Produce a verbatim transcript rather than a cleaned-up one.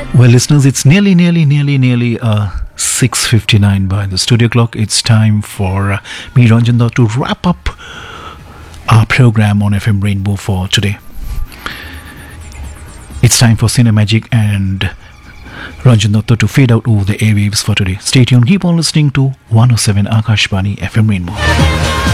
Well, listeners, it's nearly, nearly, nearly, nearly uh, six fifty-nine by the studio clock. It's time for uh, me, Ranjan Datta, to wrap up our program on F M Rainbow for today. It's time for Cinemagic and Ranjan Datta to fade out over the airwaves for today. Stay tuned, keep on listening to one oh seven Akashvani F M Rainbow.